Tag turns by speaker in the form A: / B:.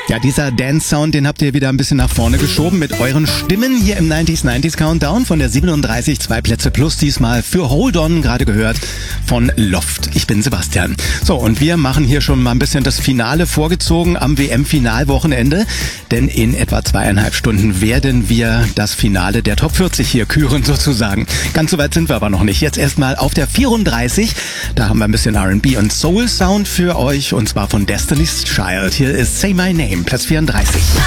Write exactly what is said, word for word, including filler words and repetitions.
A: Ja, dieser Dance-Sound, den habt ihr wieder ein bisschen nach vorne geschoben mit euren Stimmen hier im neunziger neunziger Countdown von der siebenunddreißig, zwei Plätze plus diesmal für Hold On, gerade gehört von Loft. Ich bin Sebastian. So, und wir machen hier schon mal ein bisschen das Finale vorgezogen am W M-Finalwochenende, denn in etwa zweieinhalb Stunden werden wir das Finale der Top vierzig hier küren sozusagen. Ganz so weit sind wir aber noch nicht. Jetzt erstmal auf der vierunddreißig, da haben wir ein bisschen R and B und Soul Sound für euch und zwar von Destiny's Child. Hier ist Say My Name, Platz vierunddreißig.